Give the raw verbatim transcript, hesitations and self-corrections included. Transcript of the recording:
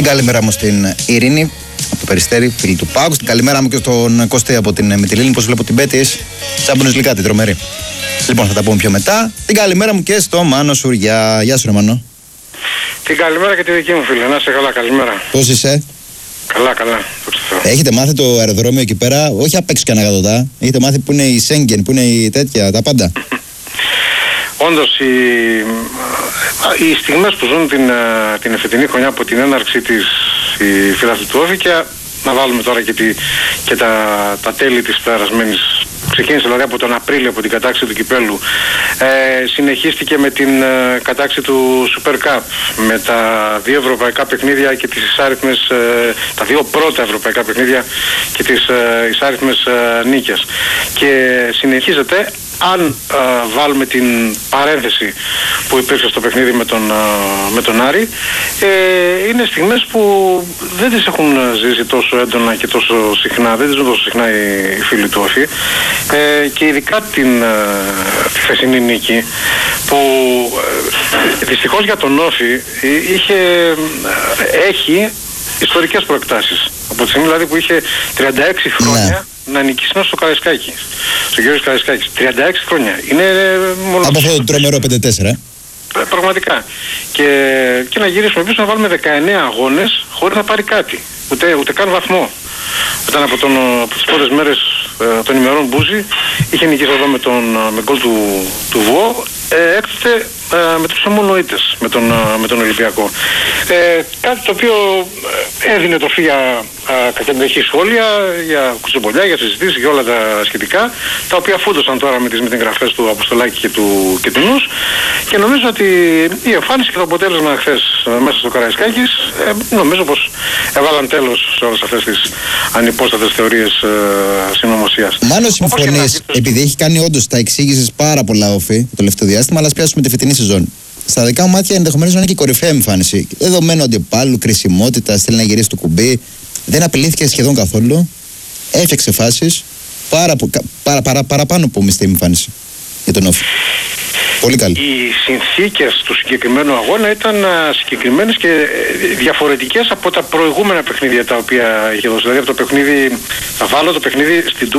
Την καλημέρα μου στην Ειρήνη από το Περιστέρι, φίλη του Πάκου. Την καλημέρα μου και στον Κωστή από την Μυτιλήνη. Πώς βλέπω την Πέτη, τσάμπουνες γλυκά, την τρομερή. Λοιπόν, θα τα πούμε πιο μετά. Την καλημέρα μου και στο Μάνο Σουριά. Γεια σου, ρε Μάνο. Την καλημέρα και τη δική μου φίλη. Να είσαι καλά, καλημέρα. Πώς είσαι? Καλά, καλά. Έχετε μάθει το αεροδρόμιο εκεί πέρα, όχι απ' έξω κανένα εκατοντά. Έχετε μάθει που είναι η Σέγγεν, που είναι η τέτοια, τα πάντα. Όντως, οι, οι στιγμές που ζουν την, την εφετινή χρονιά από την έναρξη της η φιλάθλη του Όφη, και να βάλουμε τώρα και, τη, και τα, τα τέλη της περασμένης, ξεκίνησε δηλαδή από τον Απρίλιο, από την κατάξη του Κυπέλλου, ε, συνεχίστηκε με την ε, κατάξη του Super Cup, με τα δύο ευρωπαϊκά παιχνίδια και τις εισάριθμες, ε, τα δύο πρώτα ευρωπαϊκά παιχνίδια και τις ε, εισάριθμες ε, νίκες. Και συνεχίζεται, αν ε, βάλουμε την παρένθεση που υπήρξε στο παιχνίδι με τον, ε, με τον Άρη, ε, είναι στιγμές που δεν τις έχουν ζήσει τόσο έντονα και τόσο συχνά, δεν τις ζουν τόσο συχνά οι, οι φίλοι του Όφη, ε, και ειδικά την, ε, τη χθεσινή νίκη που ε, δυστυχώς για τον Όφη είχε, ε, έχει ιστορικές προεκτάσεις. Από τη στιγμή δηλαδή που είχε τριάντα έξι χρόνια ναι. να νικήσει μέσα στο Καραϊσκάκη, στο Γιώργος Καραϊσκάκης. τριάντα έξι χρόνια. Είναι μόνο... Από αυτό το τρομερό πέντε τέσσερα. Πραγματικά. Και, και να γυρίσουμε πίσω, να βάλουμε δεκαεννέα αγώνες χωρίς να πάρει κάτι. Ούτε, ούτε καν βαθμό. Όταν από, τον, από τις πρώτες μέρες ε, των ημερών Μπούζη είχε νικήσει εδώ με τον με γκολ του, του Βουό, ε, έκτοτε ε, με τους ομονοήτες με τον, με τον Ολυμπιακό. Ε, κάτι το οποίο έδινε τροφή για κακεντεχή σχόλια, για κουτσομπολιά, για συζητήσεις, για όλα τα σχετικά, τα οποία φούντωσαν τώρα με τις μετεγγραφές του Αποστολάκη και του, και του Νους, και νομίζω ότι η εμφάνιση και το αποτέλεσμα χθες μέσα στο Καραϊσκάκης, ε, νομίζω πως έβαλαν τέλος σε όλες αυτές τις ανυπόστατες θεωρίες ε, συνωμοσίας. Μάλλον συμφωνείς, επειδή έχει κάνει όντως, τα εξήγησες πάρα πολλά Όφη το τελευταίο διάστημα, αλλά ας πιάσουμε τη φετινή σεζόν. Στα δικά μου μάτια ενδεχομένως να είναι και η κορυφαία εμφάνιση. Δεδομένου αντιπάλου, κρισιμότητα, θέλει να γυρίσει το κουμπί, δεν απειλήθηκε σχεδόν καθόλου, έφτιαξε φάσεις, πάρα, παρα, παρα, παραπάνω από μισθή εμφάνιση για τον Όφη. Πολύ καλή. Οι συνθήκες του συγκεκριμένου αγώνα ήταν συγκεκριμένες και διαφορετικές από τα προηγούμενα παιχνίδια τα οποία είχε δώσει. Δηλαδή από το παιχνίδι, θα βάλω το παιχνίδι στην